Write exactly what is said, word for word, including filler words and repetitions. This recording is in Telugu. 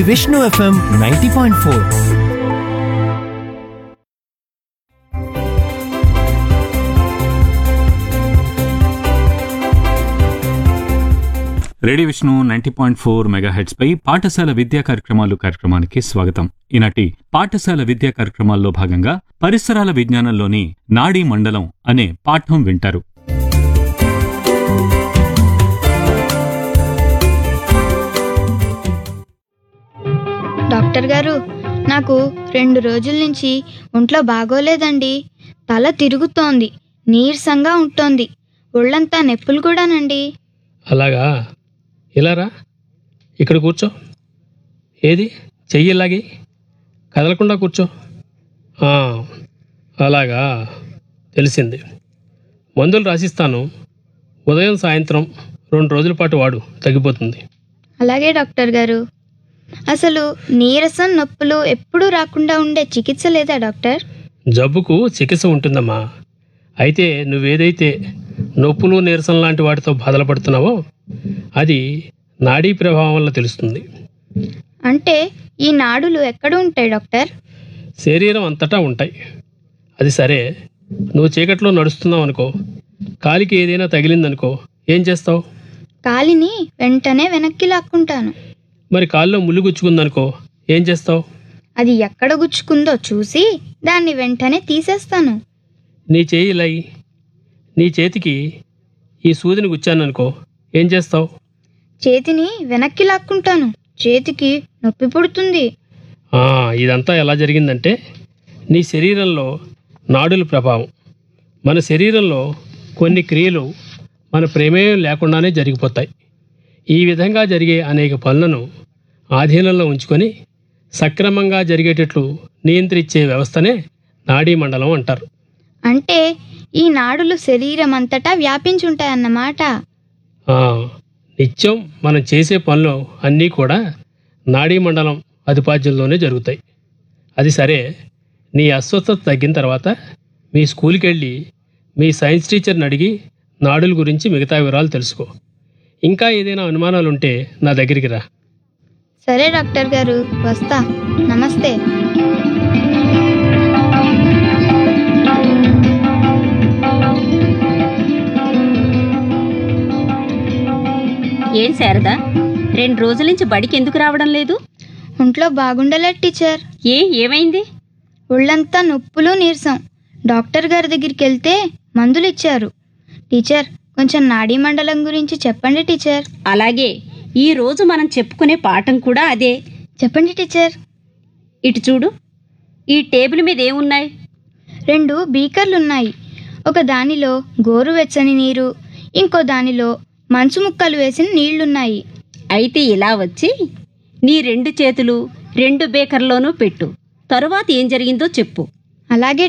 Vishnu FM ninety point four. Radio Vishnu ninety point four megahertz పై పాఠశాల విద్యా కార్యక్రమాలు కార్యక్రమానికి స్వాగతం. ఈనాటి పాఠశాల విద్యా కార్యక్రమాల్లో భాగంగా పరిసరాల విజ్ఞానంలోని నాడీ మండలం అనే పాఠం వింటారు. డాక్టర్ గారు, నాకు రెండు రోజుల నుంచి ఒంట్లో బాగోలేదండి. తల తిరుగుతోంది, నీరసంగా ఉంటోంది, ఒళ్ళంతా నొప్పులు కూడానండి. అలాగా, ఇలా రా, ఇక్కడ కూర్చో. ఏది చెయ్యి ఇలాగి కదలకుండా కూర్చో. ఆ, అలాగా, తెలిసింది. మందులు రాసిస్తాను, ఉదయం సాయంత్రం రెండు రోజుల పాటు వాడు, తగ్గిపోతుంది. అలాగే డాక్టర్ గారు. అసలు నీరసం నొప్పులు ఎప్పుడూ రాకుండా ఉండే చికిత్స లేదా డాక్టర్? జబ్బుకు చికిత్స ఉంటుందమ్మా. అయితే నువ్వేదైతే నొప్పులు నీరసం లాంటి వాటితో బాధలు పడుతున్నావో అది నాడీ ప్రభావం వల్ల తెలుస్తుంది. అంటే ఈ నాడులు ఎక్కడ ఉంటాయి డాక్టర్? శరీరం అంతటా ఉంటాయి. అది సరే, నువ్వు చీకట్లో నడుస్తున్నావు అనుకో, కాలికి ఏదైనా తగిలిందనుకో, ఏం చేస్తావు? కాలిని వెంటనే వెనక్కి లాక్కుంటాను. మరి కాల్లో ముళ్ళు గుచ్చుకుందనుకో, ఏం చేస్తావు? అది ఎక్కడ గుచ్చుకుందో చూసి దాన్ని వెంటనే తీసేస్తాను. నీ చేయి ఇలా ఇయ్యి. నీ చేతికి ఈ సూదిని గుచ్చాననుకో, ఏం చేస్తావు? చేతిని వెనక్కి లాక్కుంటాను. చేతికి నొప్పి పుడుతుంది. ఆ, ఇదంతా ఎలా జరిగిందంటే నీ శరీరంలో నాడుల ప్రభావం. మన శరీరంలో కొన్ని క్రియలు మన ప్రమేయం లేకుండానే జరిగిపోతాయి. ఈ విధంగా జరిగే అనేక పనులను ఆధీనంలో ఉంచుకొని సక్రమంగా జరిగేటట్లు నియంత్రించే వ్యవస్థనే నాడీ మండలం అంటారు. అంటే ఈ నాడులు శరీరం అంతటా వ్యాపించుంటాయన్నమాట. ఆ, నిత్యం మనం చేసే పనులు అన్నీ కూడా నాడీ మండలం అధిపాద్యంలోనే జరుగుతాయి. అది సరే, నీ అస్వస్థత తగ్గిన తర్వాత మీ స్కూల్కి వెళ్ళి మీ సైన్స్ టీచర్ని అడిగి నాడుల గురించి మిగతా వివరాలు తెలుసుకో. ఇంకా ఏదైనా అనుమానాలు ఉంటే నా దగ్గరికి రా. సరే డాక్టర్ గారు, వస్తా. నమస్తే. ఏం శారదా, రెండు రోజుల నుంచి బడికి ఎందుకు రావడం లేదు? ఒంట్లో బాగుండలేదు టీచర్. ఏ ఏమైంది? ఒళ్ళంతా నొప్పులు నీరసం. డాక్టర్ గారి దగ్గరికి వెళ్తే మందులు ఇచ్చారు. టీచర్, కొంచెం నాడీ మండలం గురించి చెప్పండి టీచర్. అలాగే, ఈ రోజు మనం చెప్పుకునే పాఠం కూడా అదే. చెప్పండి టీచర్. ఇటు చూడు, ఈ టేబుల్ మీద ఏమున్నాయి? రెండు బీకర్లున్నాయి. ఒక దానిలో గోరువెచ్చని నీరు, ఇంకో దానిలో మంచు ముక్కలు వేసిన నీళ్లున్నాయి. అయితే ఇలా వచ్చి నీ రెండు చేతులు రెండు బేకర్లోనూ పెట్టు. తరువాత ఏం జరిగిందో చెప్పు. అలాగే